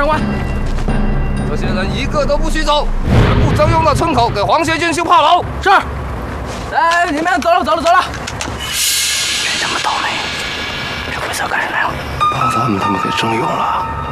长官。 这些人一个都不许走，全部征用到村口给黄协军修炮楼。 是。哎，你们走了。 真他妈倒霉！这鬼子赶上来了， 把他们给征用了。